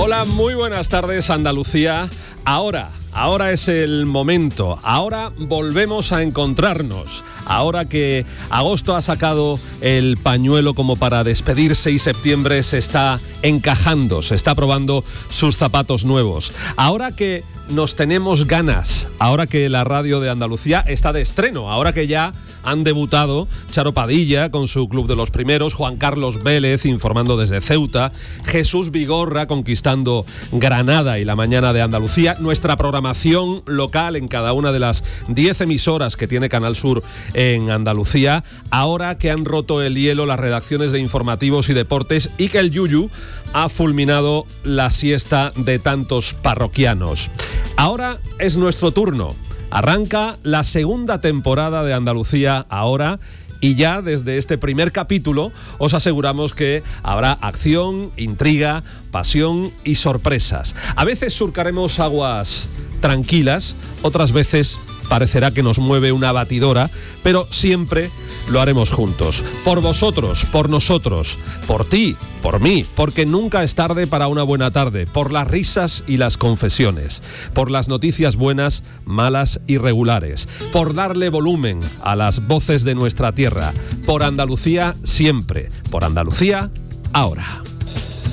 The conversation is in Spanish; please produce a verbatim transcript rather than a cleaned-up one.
Hola, muy buenas tardes, Andalucía. Ahora, ahora es el momento. Ahora volvemos a encontrarnos. Ahora que agosto ha sacado el pañuelo como para despedirse y septiembre se está encajando, se está probando sus zapatos nuevos. Ahora que nos tenemos ganas, ahora que la radio de Andalucía está de estreno, ahora que ya han debutado Charo Padilla con su Club de los Primeros, Juan Carlos Vélez informando desde Ceuta, Jesús Vigorra conquistando Granada y la mañana de Andalucía, nuestra programación local en cada una de las diez emisoras que tiene Canal Sur en Andalucía, ahora que han roto el hielo las redacciones de informativos y deportes y que el Yuyu ha fulminado la siesta de tantos parroquianos. Ahora es nuestro turno. Arranca la segunda temporada de Andalucía Ahora y ya desde este primer capítulo os aseguramos que habrá acción, intriga, pasión y sorpresas. A veces surcaremos aguas tranquilas, otras veces parecerá que nos mueve una batidora, pero siempre lo haremos juntos. Por vosotros, por nosotros, por ti, por mí, porque nunca es tarde para una buena tarde, por las risas y las confesiones, por las noticias buenas, malas y regulares, por darle volumen a las voces de nuestra tierra, por Andalucía siempre, por Andalucía ahora.